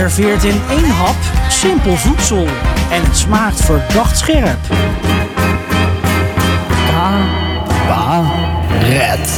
Serveert in één hap simpel voedsel en het smaakt verdacht scherp. Cabaret.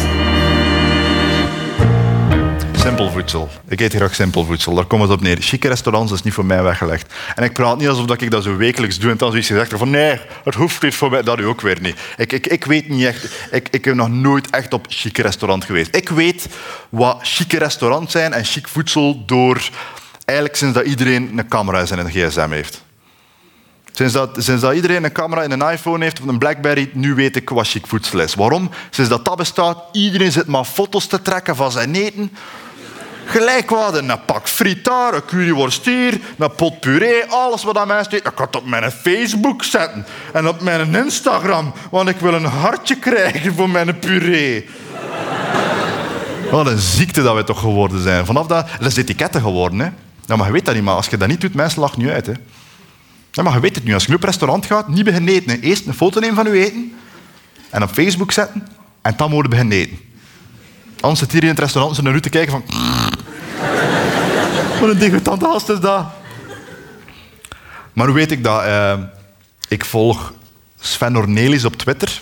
Simpel voedsel. Ik eet graag simpel voedsel. Daar komt het op neer. Chique restaurants is niet voor mij weggelegd. En ik praat niet alsof ik dat zo wekelijks doe en dan zoiets gezegd van nee, het hoeft niet voor mij. Dat doe ik ook weer niet. Ik weet niet echt. Ik heb nog nooit echt op chique restaurant geweest. Ik weet wat chique restaurants zijn en chic voedsel door eigenlijk sinds dat iedereen een camera en een gsm heeft. Sinds dat iedereen een camera en een iPhone heeft of een Blackberry, nu weet ik wat chic voedsel is. Waarom? Sinds dat bestaat, iedereen zit maar foto's te trekken van zijn eten. Gelijk wat, een pak fritaar, een curryworst hier, een pot puree, alles wat aan mij steekt. Ik kan het op mijn Facebook zetten en op mijn Instagram, want ik wil een hartje krijgen voor mijn puree. Wat een ziekte dat we toch geworden zijn. Vanaf dat is etiketten geworden. Hè. Ja, maar je weet dat niet, maar als je dat niet doet, mensen lachen nu uit. Hè. Ja, maar je weet het nu, als je nu op restaurant gaat, niet beginnen eten. Hè. Eerst een foto nemen van je eten en op Facebook zetten en dan moeten beginnen eten. Anders zit hier in het restaurant zo naar u te kijken van... Wat een degoutant haast is dat. Maar hoe weet ik dat? Ik volg Sven Ornelis op Twitter.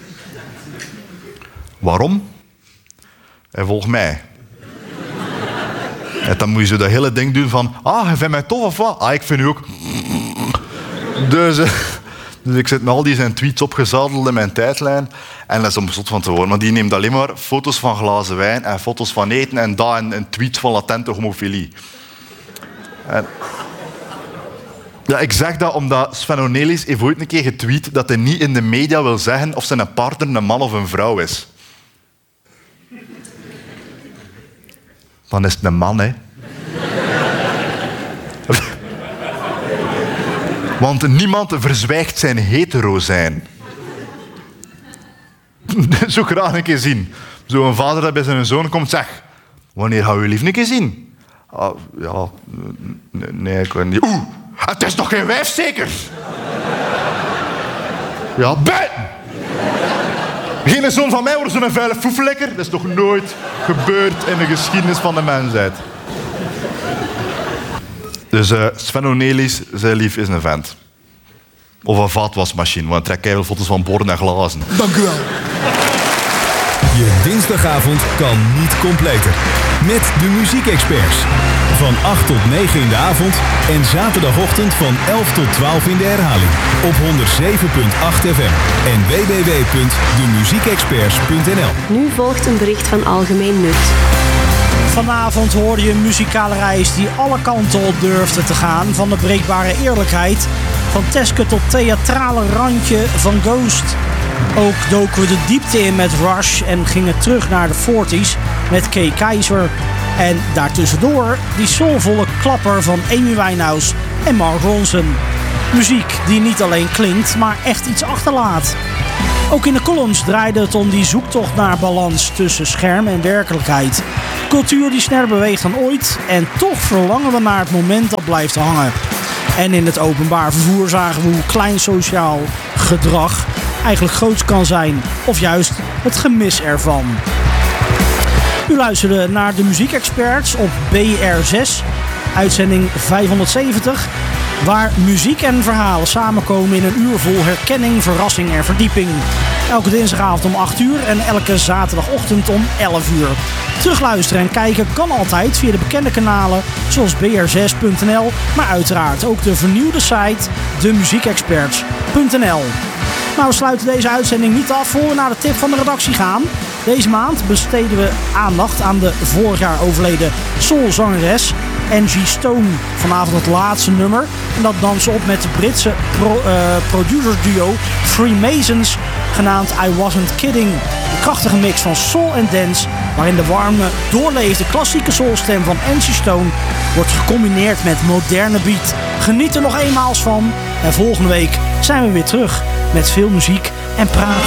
Waarom? Hij volgt mij. En dan moet je zo dat hele ding doen van... je vindt mij tof of wat? Ik vind u ook... Dus ik zit met al die zijn tweets opgezadeld in mijn tijdlijn. En dat is om zot van te worden. Maar die neemt alleen maar foto's van glazen wijn en foto's van eten en dat en tweets van latente homofilie. En... Ja, ik zeg dat omdat Sven Ornelis heeft ooit een keer getweet dat hij niet in de media wil zeggen of zijn partner een man of een vrouw is. Dan is het een man, hè. Want niemand verzwijgt zijn hetero zijn. Zo graag een keer zien. Zo'n vader dat bij zijn zoon komt, zeg... Wanneer gaan we je lief een keer zien? Ja... Nee, ik weet niet... Het is toch geen wijf, zeker? Ja, buiten! Geen zoon van mij wordt zo'n vuile foefelekker. Dat is toch nooit gebeurd in de geschiedenis van de mensheid. Dus Sven Ornelis, zijn lief, is een vent. Of een vaatwasmachine, want hij trekt keihard foto's van borden en glazen. Dank u wel. Je dinsdagavond kan niet completer. Met de muziekexperts. Van 8 tot 9 in de avond en zaterdagochtend van 11 tot 12 in de herhaling. Op 107.8 FM en www.demuziekexperts.nl. Nu volgt een bericht van algemeen nut. Vanavond hoorde je een muzikale reis die alle kanten op durfde te gaan. Van de breekbare eerlijkheid, van Teske tot theatrale randje van Ghost. Ook doken we de diepte in met Rush en gingen terug naar de 40's met Kay Keizer. En daartussendoor die soulvolle klapper van Amy Winehouse en Mark Ronson. Muziek die niet alleen klinkt, maar echt iets achterlaat. Ook in de columns draaide het om die zoektocht naar balans tussen scherm en werkelijkheid. Cultuur die sneller beweegt dan ooit en toch verlangen we naar het moment dat blijft hangen. En in het openbaar vervoer zagen we hoe klein sociaal gedrag eigenlijk groots kan zijn. Of juist het gemis ervan. U luisterde naar de muziekexperts op BR6, uitzending 570... waar muziek en verhalen samenkomen in een uur vol herkenning, verrassing en verdieping. Elke dinsdagavond om 8 uur en elke zaterdagochtend om 11 uur. Terugluisteren en kijken kan altijd via de bekende kanalen zoals br6.nl, maar uiteraard ook de vernieuwde site demuziekexperts.nl. Nou, we sluiten deze uitzending niet af voor we naar de tip van de redactie gaan. Deze maand besteden we aandacht aan de vorig jaar overleden soulzangeres Angie Stone. Vanavond het laatste nummer. En dat nam ze op met de Britse producersduo Freemasons, genaamd I Wasn't Kidding. Een krachtige mix van soul en dance, waarin de warme, doorleefde klassieke soulstem van Angie Stone wordt gecombineerd met moderne beat. Geniet er nog eenmaals van. En volgende week zijn we weer terug met veel muziek en praten.